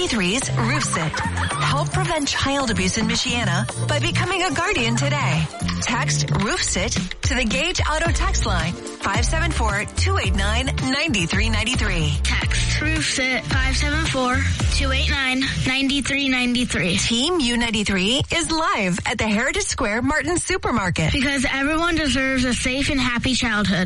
93's RoofSit. Help prevent child abuse in Michiana by becoming a guardian today. Text RoofSit to the Gage Auto text line 574-289-9393. Text RoofSit 574-289-9393. Team U93 is live at the Heritage Square Martin Supermarket. Because everyone deserves a safe and happy childhood.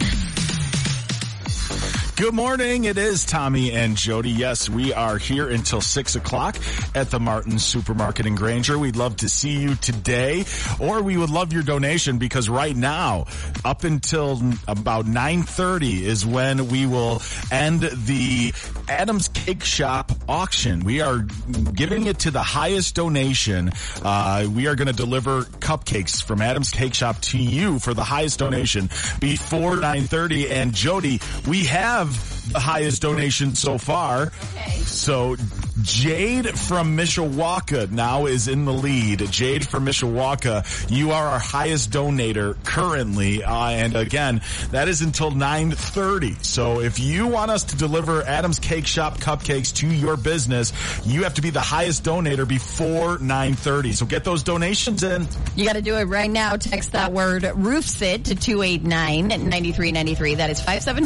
Good morning. It is Tommy and Jody. Yes, we are here until 6 o'clock at the Martin Supermarket in Granger. We'd love to see you today, or we would love your donation, because right now, up until about 9:30 is when we will end the Adams Cake Shop auction. We are giving it to the highest donation. We are going to deliver cupcakes from Adams Cake Shop to you for the highest donation before 9:30. And Jody, we have the highest donation so far. Okay. So Jade from Mishawaka now is in the lead. Jade from Mishawaka, you are our highest donator currently. And again, that is until 9:30. So if you want us to deliver Adams Cake Shop cupcakes to your business, you have to be the highest donator before 9:30. So get those donations in. You got to do it right now. Text that word RoofSit to 289-9393. That is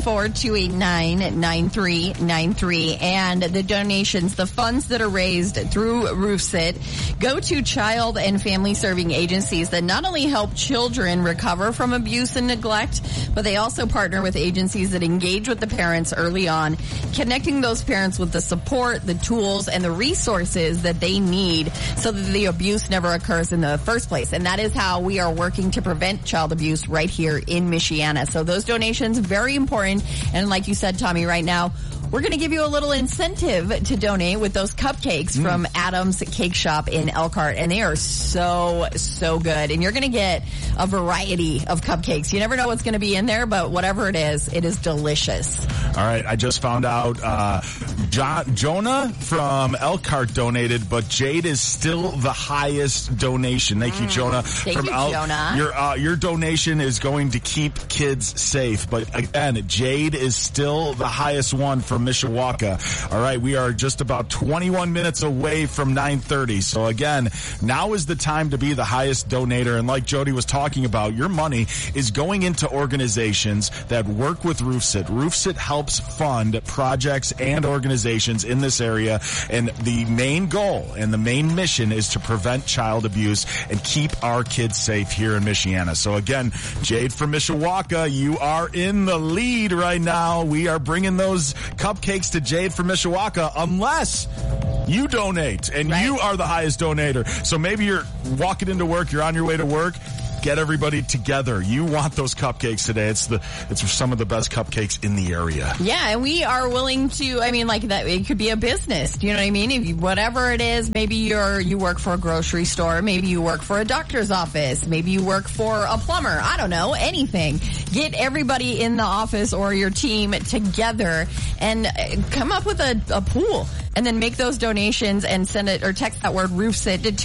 574-289-9393. And the donations, the funds that are raised through RoofSit, go to child and family serving agencies that not only help children recover from abuse and neglect, but they also partner with agencies that engage with the parents early on, connecting those parents with the support, the tools, and the resources that they need so that the abuse never occurs in the first place. And that is how we are working to prevent child abuse right here in Michiana. So those donations, very important. And like you said, Tommy, right now, we're going to give you a little incentive to donate with those cupcakes from Adams Cake Shop in Elkhart. And they are so, so good. And you're going to get a variety of cupcakes. You never know what's going to be in there, but whatever it is delicious. All right. I just found out Jonah from Elkhart donated, but Jade is still the highest donation. Thank you, Jonah. Thank you, Jonah. Your donation is going to keep kids safe. But again, Jade is still the highest one from Mishawaka. All right, we are just about 21 minutes away from 9:30. So again, now is the time to be the highest donator. And like Jody was talking about, your money is going into organizations that work with RoofSit. RoofSit helps fund projects and organizations in this area. And the main goal and the main mission is to prevent child abuse and keep our kids safe here in Michiana. So again, Jade from Mishawaka, you are in the lead right now. We are bringing those cupcakes to Jade from Mishawaka unless you donate, and you are the highest donator. So maybe you're walking into work, you're on your way to work. Get everybody together. You want those cupcakes today. It's some of the best cupcakes in the area. Yeah, and we are willing to, like that, it could be a business. Do you know what I mean? If whatever it is, maybe you work for a grocery store, maybe you work for a doctor's office, maybe you work for a plumber. I don't know, anything. Get everybody in the office or your team together and come up with a pool. And then make those donations and send it or text that word RoofSit to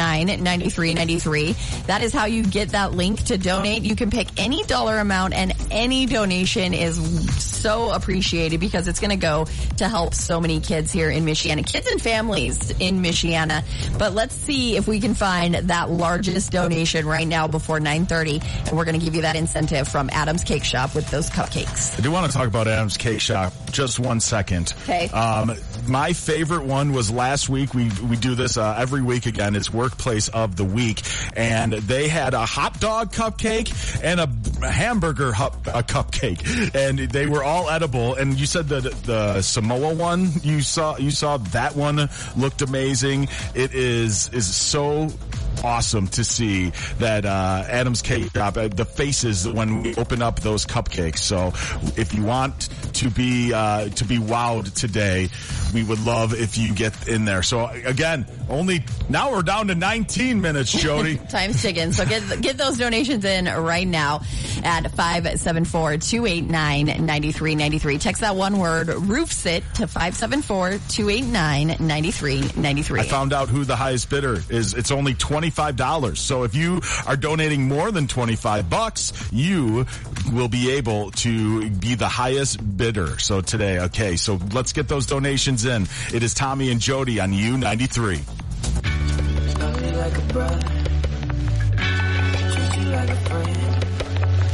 289-9393. That is how you get that link to donate. You can pick any dollar amount, and any donation is so appreciated because it's going to go to help so many kids here in Michiana, kids and families in Michiana. But let's see if we can find that largest donation right now before 9:30. And we're going to give you that incentive from Adams Cake Shop with those cupcakes. I do want to talk about Adams Cake Shop just 1 second. Okay. My favorite one was last week. We do this every week again. It's Workplace of the Week. And they had a hot dog cupcake and a hamburger cupcake. And they were all edible. And you said the Samoa one, you saw that one looked amazing. It is so awesome to see that Adams Cake Shop, the faces when we open up those cupcakes. So if you want to be wowed today, we would love if you get in there. So again, now we're down to 19 minutes, Jody. Time's ticking. So get those donations in right now at 574-289-9393. Text that one word RoofSit to 574-289-9393. I found out who the highest bidder is. It's only 25 $25. So if you are donating more than $25, you will be able to be the highest bidder. So today, okay, so let's get those donations in. It is Tommy and Jody on U93.